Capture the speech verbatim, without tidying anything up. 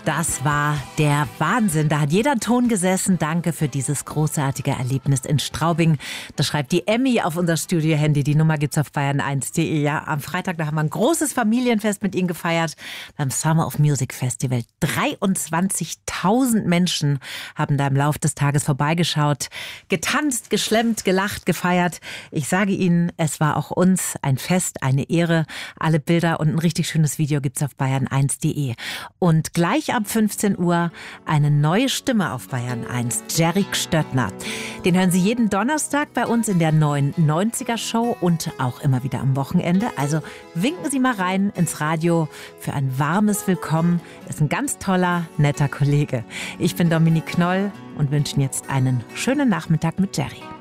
Das war der Wahnsinn. Da hat jeder Ton gesessen. Danke für dieses großartige Erlebnis in Straubing. Das schreibt die Emmy auf unser Studio-Handy. Die Nummer gibt's auf bayern eins punkt de. Ja, am Freitag, da haben wir ein großes Familienfest mit Ihnen gefeiert beim Summer of Music Festival. dreiundzwanzigtausend Menschen haben da im Lauf des Tages vorbeigeschaut, getanzt, geschlemmt, gelacht, gefeiert. Ich sage Ihnen, es war auch uns ein Fest, eine Ehre. Alle Bilder und ein richtig schönes Video gibt's auf bayern eins punkt de. Und gleich ab fünfzehn Uhr eine neue Stimme auf Bayern eins, Jerry Stöttner. Den hören Sie jeden Donnerstag bei uns in der neuen neunziger Show und auch immer wieder am Wochenende. Also winken Sie mal rein ins Radio für ein warmes Willkommen. Ist ein ganz toller, netter Kollege. Ich bin Dominique Knoll und wünsche Ihnen jetzt einen schönen Nachmittag mit Jerry.